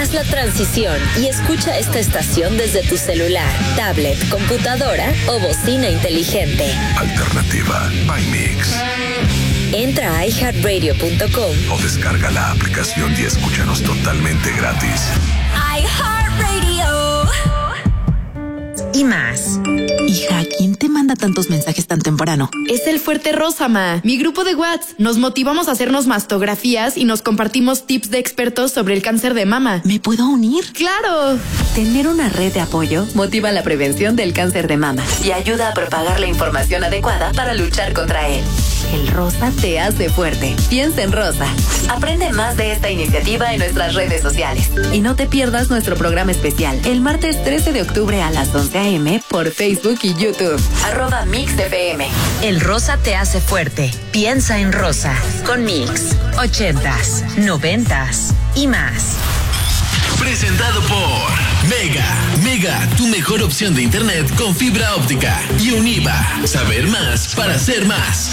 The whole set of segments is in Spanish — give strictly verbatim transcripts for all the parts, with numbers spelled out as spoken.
Haz la transición y escucha esta estación desde tu celular, tablet, computadora o bocina inteligente. Alternativa by Mix. Entra a i heart radio punto com o descarga la aplicación y escúchanos totalmente gratis. iHeartRadio. Y más. Hija, ¿quién te manda tantos mensajes tan temprano? Es el Fuerte Rosa, ma. Mi grupo de WhatsApp. Nos motivamos a hacernos mastografías y nos compartimos tips de expertos sobre el cáncer de mama. ¿Me puedo unir? ¡Claro! Tener una red de apoyo motiva la prevención del cáncer de mama y ayuda a propagar la información adecuada para luchar contra él. El rosa te hace fuerte. Piensa en rosa. Aprende más de esta iniciativa en nuestras redes sociales. Y no te pierdas nuestro programa especial el martes trece de octubre a las once a.m. por Facebook y YouTube. Arroba Mix F M. El rosa te hace fuerte. Piensa en rosa. Con Mix. Ochentas, noventas y más. Presentado por Mega. Mega, tu mejor opción de internet con fibra óptica. Y Univa. Saber más para hacer más.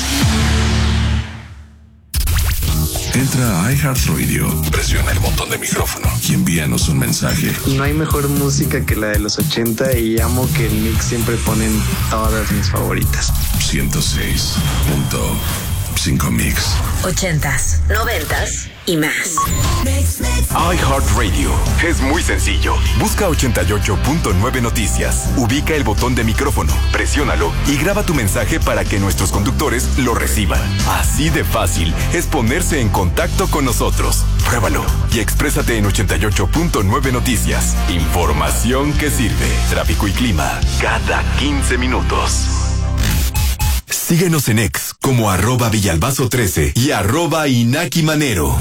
Entra a iHeartRadio, presiona el botón de micrófono y envíanos un mensaje. No hay mejor música que la de los ochenta y amo que en Mix siempre ponen todas mis favoritas. ciento seis punto cinco Mix. Ochentas, noventas y más. iHeartRadio. Es muy sencillo. Busca ochenta y ocho punto nueve Noticias. Ubica el botón de micrófono, presiónalo y graba tu mensaje para que nuestros conductores lo reciban. Así de fácil es ponerse en contacto con nosotros. Pruébalo y exprésate en ochenta y ocho punto nueve Noticias. Información que sirve. Tráfico y clima cada quince minutos. Síguenos en X como arroba Villalbazo trece y arroba Inaki Manero.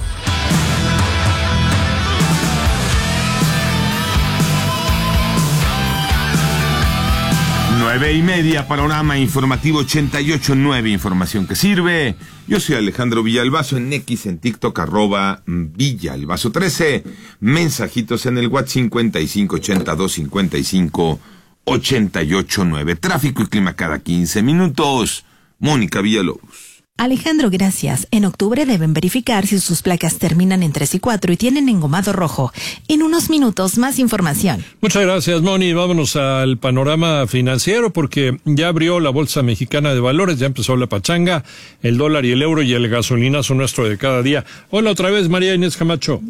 Nueve y media, panorama informativo ochenta y ocho nueve, información que sirve. Yo soy Alejandro Villalbazo en X, en TikTok, arroba Villalbazo trece. Mensajitos en el WhatsApp cincuenta y cinco ochenta y dos cincuenta y cinco ochenta y ocho nueve. Tráfico y clima cada quince minutos. Mónica Villalobos. Alejandro, gracias. En octubre deben verificar si sus placas terminan en tres y cuatro y tienen engomado rojo. En unos minutos, más información. Muchas gracias, Moni. Vámonos al panorama financiero porque ya abrió la Bolsa Mexicana de Valores, ya empezó la pachanga, el dólar y el euro y el gasolinazo nuestro de cada día. Hola otra vez, María Inés Camacho.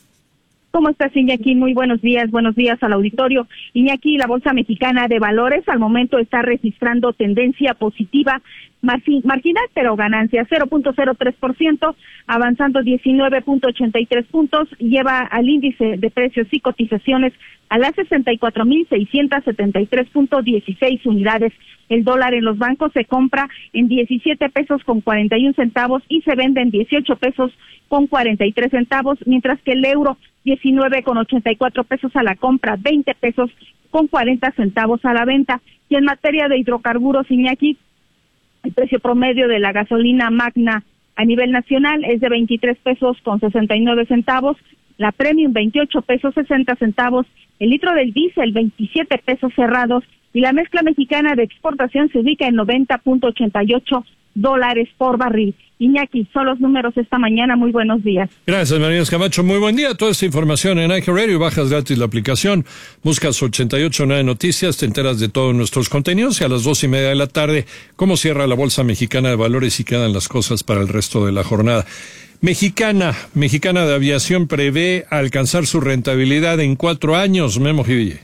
¿Cómo estás, Iñaki? Muy buenos días, buenos días al auditorio. Iñaki, la Bolsa Mexicana de Valores al momento está registrando tendencia positiva, marginal, pero ganancia cero punto cero tres por ciento, avanzando diecinueve punto ochenta y tres puntos, lleva al índice de precios y cotizaciones a las sesenta y cuatro mil seiscientos setenta y tres punto dieciséis unidades. El dólar en los bancos se compra en diecisiete pesos con cuarenta y un centavos y se vende en dieciocho pesos con cuarenta y tres centavos, mientras que el euro diecinueve con ochenta y cuatro pesos a la compra, veinte pesos con cuarenta centavos a la venta. Y en materia de hidrocarburos, Iñaki, el precio promedio de la gasolina magna a nivel nacional es de veintitrés pesos con sesenta y nueve centavos, la premium veintiocho pesos sesenta centavos, el litro del diésel veintisiete pesos cerrados y la mezcla mexicana de exportación se ubica en noventa punto ochenta y ocho dólares por barril. Iñaki, son los números esta mañana. Muy buenos días. Gracias, María Inés Camacho. Muy buen día. Toda esta información en iHeartRadio. Bajas gratis la aplicación. Buscas ochenta y ocho nueve Noticias. Te enteras de todos nuestros contenidos. Y a las dos y media de la tarde, cómo cierra la Bolsa Mexicana de Valores y quedan las cosas para el resto de la jornada. Mexicana, Mexicana de Aviación prevé alcanzar su rentabilidad en cuatro años. Memo Jiville.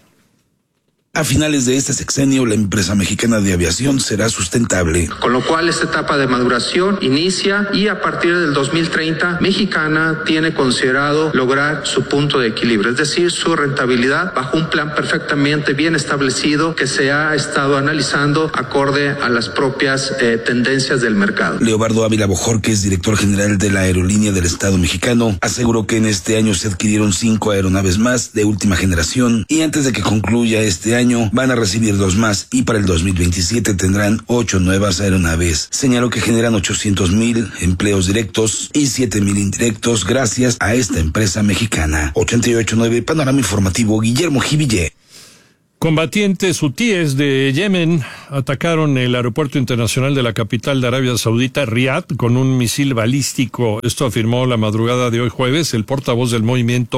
A finales de este sexenio, la empresa mexicana de aviación será sustentable. Con lo cual, esta etapa de maduración inicia y a partir del dos mil treinta, Mexicana tiene considerado lograr su punto de equilibrio, es decir, su rentabilidad bajo un plan perfectamente bien establecido que se ha estado analizando acorde a las propias eh, tendencias del mercado. Leobardo Ávila Bojorquez, director general de la Aerolínea del Estado Mexicano, aseguró que en este año se adquirieron cinco aeronaves más de última generación y antes de que concluya este año van a recibir dos más y para el dos mil veintisiete tendrán ocho nuevas aeronaves. Señaló que generan ochocientos mil empleos directos y siete mil indirectos gracias a esta empresa mexicana. ochenta y ocho nueve Panorama Informativo, Guillermo Jiville. Combatientes hutíes de Yemen atacaron el aeropuerto internacional de la capital de Arabia Saudita, Riad, con un misil balístico. Esto afirmó la madrugada de hoy jueves el portavoz del movimiento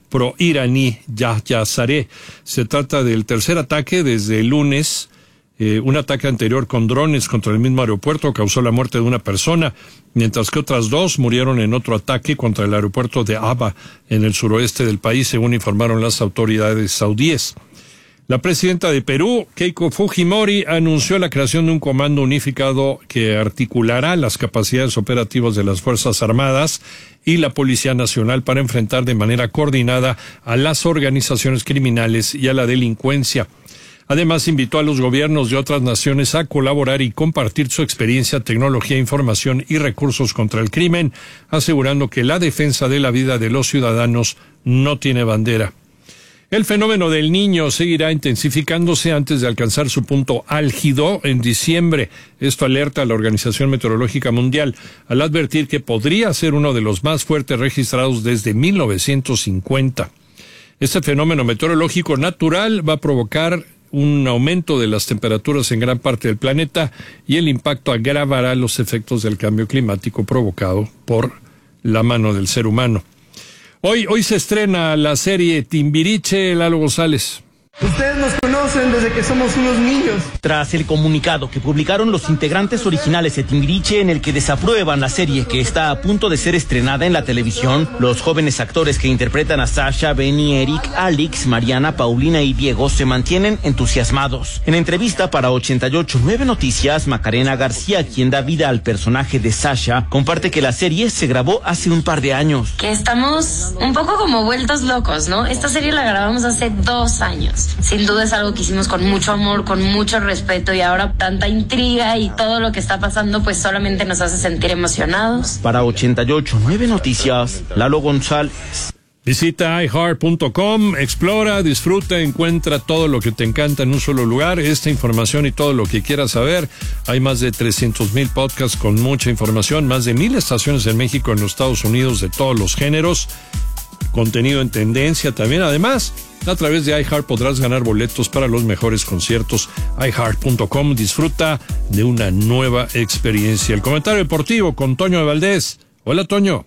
pro-iraní Yahya Saree. Se trata del tercer ataque desde el lunes. Eh, un ataque anterior con drones contra el mismo aeropuerto causó la muerte de una persona, mientras que otras dos murieron en otro ataque contra el aeropuerto de Aba, en el suroeste del país, según informaron las autoridades saudíes. La presidenta de Perú, Keiko Fujimori, anunció la creación de un comando unificado que articulará las capacidades operativas de las Fuerzas Armadas y la Policía Nacional para enfrentar de manera coordinada a las organizaciones criminales y a la delincuencia. Además, invitó a los gobiernos de otras naciones a colaborar y compartir su experiencia, tecnología, información y recursos contra el crimen, asegurando que la defensa de la vida de los ciudadanos no tiene bandera. El fenómeno del Niño seguirá intensificándose antes de alcanzar su punto álgido en diciembre. Esto alerta a la Organización Meteorológica Mundial al advertir que podría ser uno de los más fuertes registrados desde mil novecientos cincuenta. Este fenómeno meteorológico natural va a provocar un aumento de las temperaturas en gran parte del planeta y el impacto agravará los efectos del cambio climático provocado por la mano del ser humano. Hoy, hoy se estrena la serie Timbiriche, Lalo González. Ustedes nos conocen desde que somos unos niños. Tras el comunicado que publicaron los integrantes originales de Timbiriche en el que desaprueban la serie que está a punto de ser estrenada en la televisión, los jóvenes actores que interpretan a Sasha, Benny, Eric, Alex, Mariana, Paulina y Diego se mantienen entusiasmados. En entrevista para ochenta y ocho nueve Noticias, Macarena García, quien da vida al personaje de Sasha, comparte que la serie se grabó hace un par de años. Que estamos un poco como vueltos locos, ¿no? Esta serie la grabamos hace dos años. Sin duda es algo que hicimos con mucho amor, con mucho respeto, y ahora tanta intriga y todo lo que está pasando pues solamente nos hace sentir emocionados. Para ochenta y ocho nueve Noticias, Lalo González. Visita i heart punto com, explora, disfruta, encuentra todo lo que te encanta en un solo lugar. Esta información y todo lo que quieras saber. Hay más de trescientos mil podcasts con mucha información, más de mil estaciones en México, en los Estados Unidos, de todos los géneros. Contenido en tendencia también. Además, a través de iHeart podrás ganar boletos para los mejores conciertos. i heart punto com, disfruta de una nueva experiencia. El comentario deportivo con Toño de Valdés. Hola, Toño.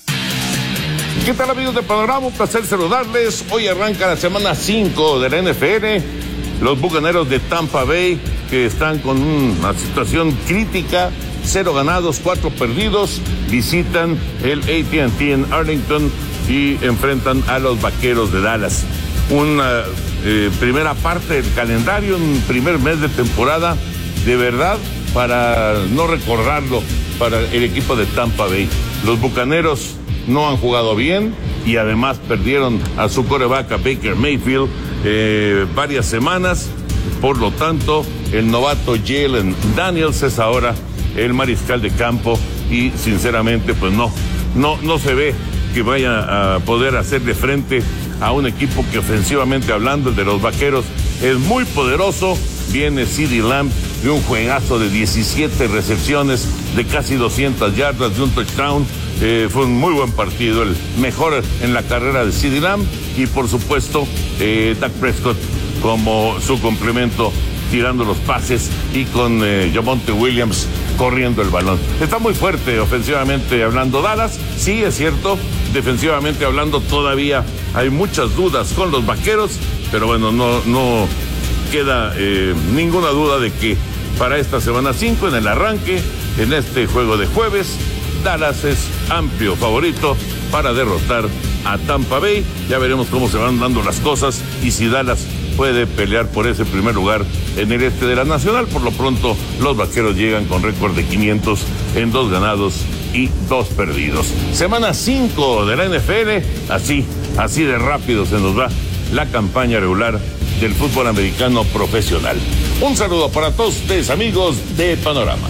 ¿Qué tal, amigos de Panorama? Un placer saludarles. Hoy arranca la semana cinco de la N F L. Los Bucaneros de Tampa Bay, que están con una situación crítica, cero ganados, cuatro perdidos, visitan el A T and T en Arlington y enfrentan a los Vaqueros de Dallas. Una eh, primera parte del calendario, un primer mes de temporada, de verdad, para no recordarlo para el equipo de Tampa Bay. Los Bucaneros no han jugado bien y además perdieron a su quarterback, a Baker Mayfield, eh, varias semanas. Por lo tanto, el novato Jalen Daniels es ahora el mariscal de campo y sinceramente pues no, no, no se ve que vaya a poder hacerle frente a un equipo que ofensivamente hablando, el de los Vaqueros, es muy poderoso. Viene CeeDee Lamb de un juegazo de diecisiete recepciones, de casi doscientas yardas, de un touchdown. Eh, fue un muy buen partido, el mejor en la carrera de CeeDee Lamb, y por supuesto eh, Dak Prescott como su complemento, tirando los pases, y con eh, Javonte Williams corriendo el balón. Está muy fuerte ofensivamente hablando Dallas, sí es cierto, defensivamente hablando todavía hay muchas dudas con los Vaqueros, pero bueno, no, no queda eh, ninguna duda de que para esta semana cinco, en el arranque, en este juego de jueves, Dallas es amplio favorito para derrotar a Tampa Bay. Ya veremos cómo se van dando las cosas y si Dallas puede pelear por ese primer lugar en el este de la Nacional. Por lo pronto, los Vaqueros llegan con récord de quinientos en dos ganados y dos perdidos. Semana cinco de la N F L, así, así de rápido se nos va la campaña regular del fútbol americano profesional. Un saludo para todos ustedes, amigos de Panorama.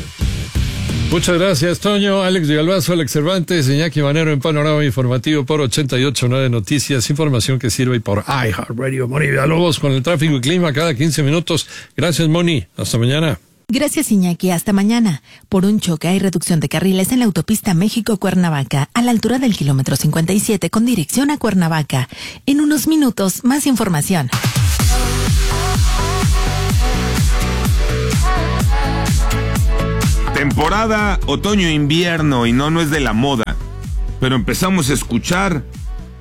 Muchas gracias, Toño. Alex Villalbazo, Alex Cervantes, Iñaki Manero en Panorama Informativo por ochenta y ocho nueve Noticias, información que sirve por iHeartRadio. Moni Villalobos con el tráfico y clima cada quince minutos. Gracias, Moni. Hasta mañana. Gracias, Iñaki. Hasta mañana. Por un choque hay reducción de carriles en la autopista México-Cuernavaca, a la altura del kilómetro cincuenta y siete con dirección a Cuernavaca. En unos minutos, más información. Temporada otoño-invierno, y no, no es de la moda, pero empezamos a escuchar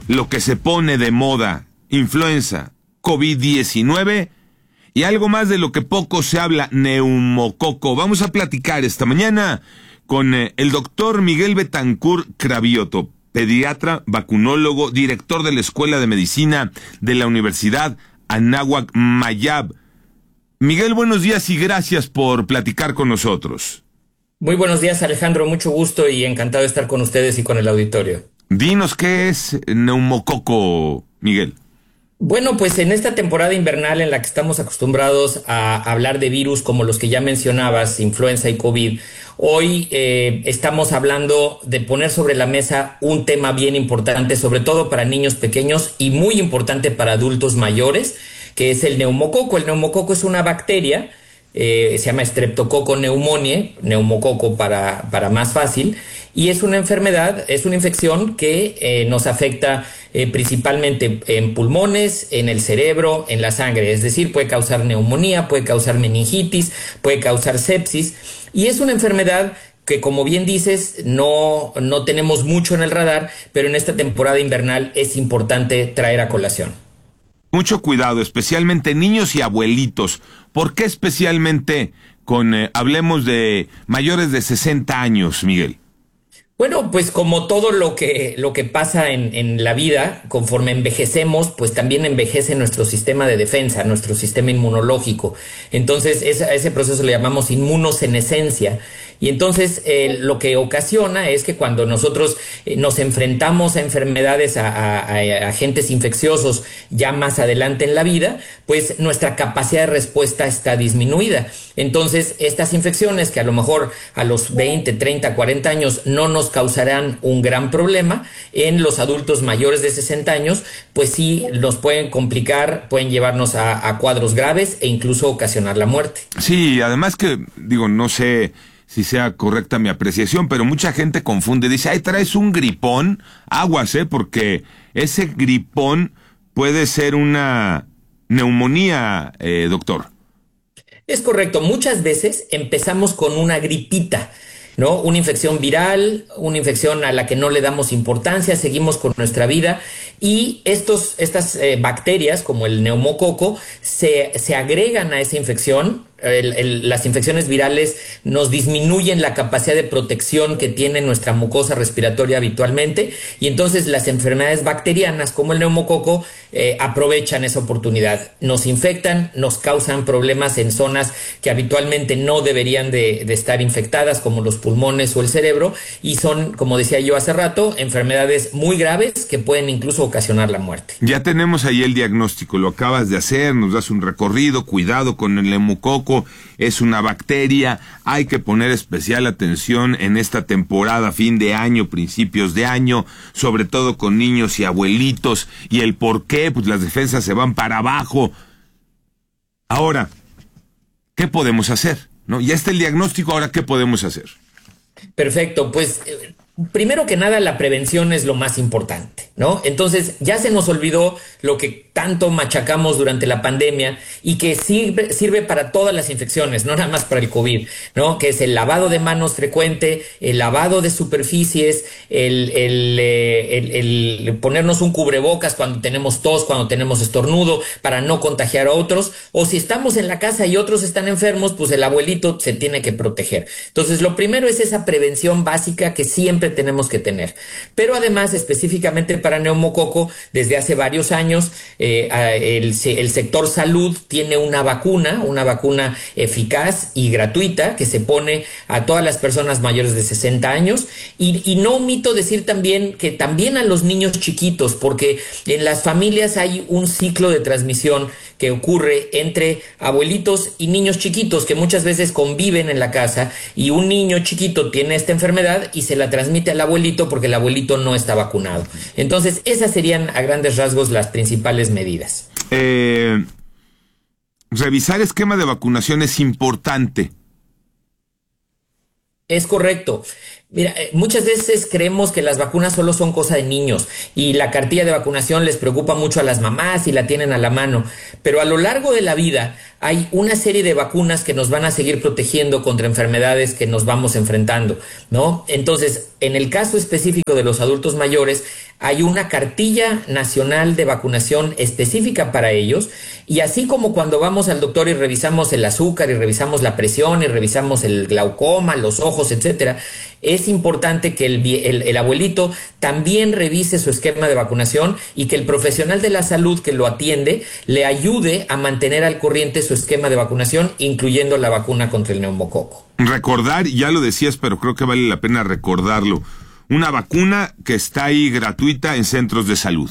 lo que se pone de moda, influenza, COVID diecinueve y algo más de lo que poco se habla, neumococo. Vamos a platicar esta mañana con eh, el doctor Miguel Betancourt Cravioto, pediatra, vacunólogo, director de la Escuela de Medicina de la Universidad Anáhuac Mayab. Miguel, buenos días y gracias por platicar con nosotros. Muy buenos días, Alejandro, mucho gusto y encantado de estar con ustedes y con el auditorio. Dinos, ¿qué es neumococo, Miguel? Bueno, pues en esta temporada invernal en la que estamos acostumbrados a hablar de virus como los que ya mencionabas, influenza y COVID, hoy eh, estamos hablando de poner sobre la mesa un tema bien importante, sobre todo para niños pequeños y muy importante para adultos mayores, que es el neumococo. El neumococo es una bacteria, eh, se llama Streptococcus pneumoniae, neumococo para, para más fácil, y es una enfermedad, es una infección que eh, nos afecta eh, principalmente en pulmones, en el cerebro, en la sangre, es decir, puede causar neumonía, puede causar meningitis, puede causar sepsis, y es una enfermedad que, como bien dices, no, no tenemos mucho en el radar, pero en esta temporada invernal es importante traer a colación. Mucho cuidado, especialmente niños y abuelitos. ¿Por qué especialmente con, eh, hablemos de mayores de sesenta años, Miguel? Bueno, pues como todo lo que, lo que pasa en, en la vida, conforme envejecemos, pues también envejece nuestro sistema de defensa, nuestro sistema inmunológico. Entonces, ese, a ese proceso le llamamos inmunosenescencia. Y entonces eh, lo que ocasiona es que cuando nosotros eh, nos enfrentamos a enfermedades, a, a, a agentes infecciosos ya más adelante en la vida, pues nuestra capacidad de respuesta está disminuida. Entonces estas infecciones que a lo mejor a los veinte, treinta, cuarenta años no nos causarán un gran problema, en los adultos mayores de sesenta años, pues sí nos pueden complicar, pueden llevarnos a, a cuadros graves e incluso ocasionar la muerte. Sí, además que, digo, no sé si sea correcta mi apreciación, pero mucha gente confunde, dice, ay, traes un gripón, aguas, ¿eh? Porque ese gripón puede ser una neumonía, eh, doctor. Es correcto, muchas veces empezamos con una gripita, ¿no? Una infección viral, una infección a la que no le damos importancia, seguimos con nuestra vida y estos, estas eh, bacterias, como el neumococo, se, se agregan a esa infección. El, el, las infecciones virales nos disminuyen la capacidad de protección que tiene nuestra mucosa respiratoria habitualmente y entonces las enfermedades bacterianas como el neumococo eh, aprovechan esa oportunidad, nos infectan, nos causan problemas en zonas que habitualmente no deberían de, de estar infectadas como los pulmones o el cerebro y son, como decía yo hace rato, enfermedades muy graves que pueden incluso ocasionar la muerte. Ya tenemos ahí el diagnóstico, lo acabas de hacer, nos das un recorrido, cuidado con el neumococo. Es una bacteria, hay que poner especial atención en esta temporada, fin de año, principios de año, sobre todo con niños y abuelitos, y el por qué, pues las defensas se van para abajo. Ahora, ¿qué podemos hacer? ¿No? Ya está el diagnóstico, ahora ¿qué podemos hacer? Perfecto, pues eh, primero que nada la prevención es lo más importante, ¿no? Entonces ya se nos olvidó lo que tanto machacamos durante la pandemia y que sirve, sirve para todas las infecciones, no nada más para el COVID, ¿no? Que es el lavado de manos frecuente, el lavado de superficies, el, el, el, el, el ponernos un cubrebocas cuando tenemos tos, cuando tenemos estornudo, para no contagiar a otros, o si estamos en la casa y otros están enfermos, pues el abuelito se tiene que proteger. Entonces lo primero es esa prevención básica que siempre tenemos que tener. Pero además, específicamente para neumococo, desde hace varios años, eh, el, el sector salud tiene una vacuna, una vacuna eficaz y gratuita que se pone a todas las personas mayores de sesenta años y, y no omito decir también que también a los niños chiquitos, porque en las familias hay un ciclo de transmisión que ocurre entre abuelitos y niños chiquitos que muchas veces conviven en la casa y un niño chiquito tiene esta enfermedad y se la transmite al abuelito porque el abuelito no está vacunado. Entonces esas serían a grandes rasgos las principales medidas. Eh, revisar esquema de vacunación es importante. Es correcto. Mira, muchas veces creemos que las vacunas solo son cosa de niños y la cartilla de vacunación les preocupa mucho a las mamás y la tienen a la mano, pero a lo largo de la vida hay una serie de vacunas que nos van a seguir protegiendo contra enfermedades que nos vamos enfrentando, ¿no? Entonces, en el caso específico de los adultos mayores, hay una cartilla nacional de vacunación específica para ellos, y así como cuando vamos al doctor y revisamos el azúcar y revisamos la presión y revisamos el glaucoma, los ojos, etcétera, es importante que el, el, el abuelito también revise su esquema de vacunación y que el profesional de la salud que lo atiende le ayude a mantener al corriente su esquema de vacunación, incluyendo la vacuna contra el neumococo. Recordar, ya lo decías, pero creo que vale la pena recordarlo, una vacuna que está ahí gratuita en centros de salud.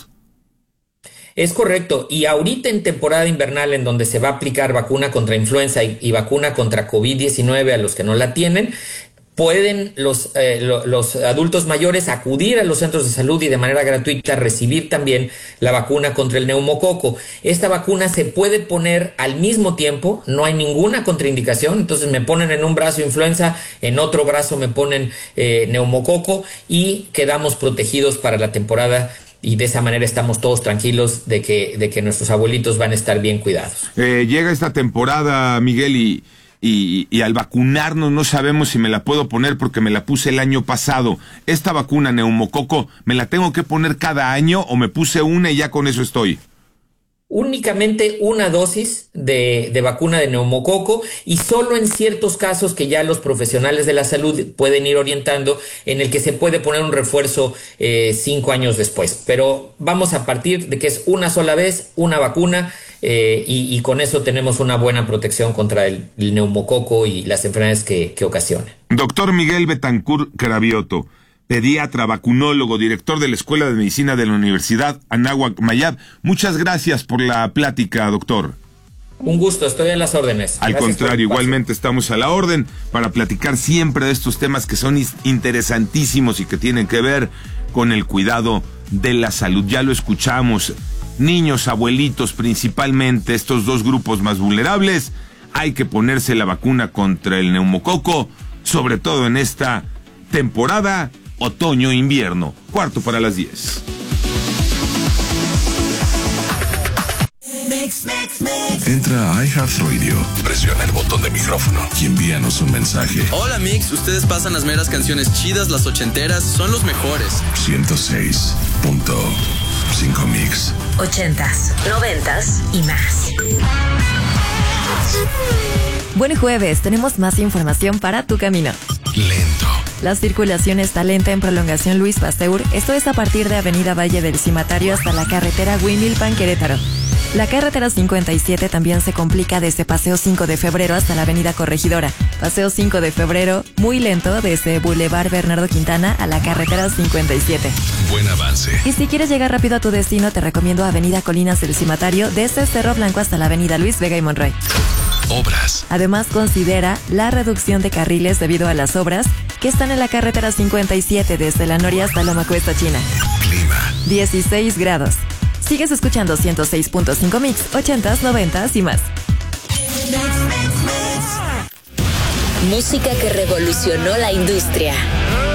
Es correcto, y ahorita en temporada invernal, en donde se va a aplicar vacuna contra influenza y, y vacuna contra COVID diecinueve a los que no la tienen, pueden los, eh, lo, los adultos mayores acudir a los centros de salud y de manera gratuita recibir también la vacuna contra el neumococo. Esta vacuna se puede poner al mismo tiempo, no hay ninguna contraindicación, entonces me ponen en un brazo influenza, en otro brazo me ponen eh, neumococo y quedamos protegidos para la temporada. Y de esa manera estamos todos tranquilos de que, de que nuestros abuelitos van a estar bien cuidados. Eh, llega esta temporada, Miguel, y, y, y al vacunarnos no sabemos si me la puedo poner porque me la puse el año pasado. ¿Esta vacuna neumococo me la tengo que poner cada año o me puse una y ya con eso estoy? Únicamente una dosis de, de vacuna de neumococo, y solo en ciertos casos que ya los profesionales de la salud pueden ir orientando, en el que se puede poner un refuerzo eh, cinco años después. Pero vamos a partir de que es una sola vez, una vacuna, eh, y, y con eso tenemos una buena protección contra el, el neumococo y las enfermedades que, que ocasionan. Doctor Miguel Betancourt Cravioto, pediatra, vacunólogo, director de la Escuela de Medicina de la Universidad Anáhuac Mayab. Muchas gracias por la plática, doctor. Un gusto, estoy a las órdenes. Al Gracias contrario, igualmente estamos a la orden para platicar siempre de estos temas que son interesantísimos y que tienen que ver con el cuidado de la salud. Ya lo escuchamos, niños, abuelitos, principalmente estos dos grupos más vulnerables. Hay que ponerse la vacuna contra el neumococo, sobre todo en esta temporada otoño-invierno. Cuarto para las diez. Entra a iHeartRadio, presiona el botón de micrófono y envíanos un mensaje. Hola Mix, ustedes pasan las meras canciones chidas, las ochenteras, son los mejores. ciento seis punto cinco Mix. Ochentas, noventas y más. Buen jueves, tenemos más información para tu camino. Lento. La circulación está lenta en prolongación Luis Pasteur, esto es a partir de Avenida Valle del Cimatario hasta la carretera Huimilpan-Querétaro. La carretera cincuenta y siete también se complica desde Paseo cinco de febrero hasta la Avenida Corregidora. Paseo cinco de febrero, muy lento desde Boulevard Bernardo Quintana a la carretera cincuenta y siete. Buen avance. Y si quieres llegar rápido a tu destino, te recomiendo Avenida Colinas del Cimatario desde Cerro Blanco hasta la Avenida Luis Vega y Monroy. Obras. Además, considera la reducción de carriles debido a las obras que están en la carretera cincuenta y siete desde La Noria hasta Loma Cuesta, China. Clima. dieciséis grados. Sigues escuchando ciento seis punto cinco Mix, ochentas, noventas y más. Música que revolucionó la industria.